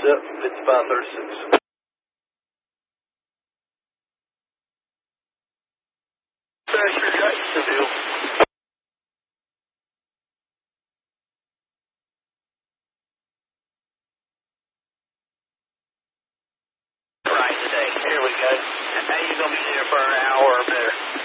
Yep, 5536. Factory Jacksonville. Right today. Here we go. And now you're going to be there for an hour or better.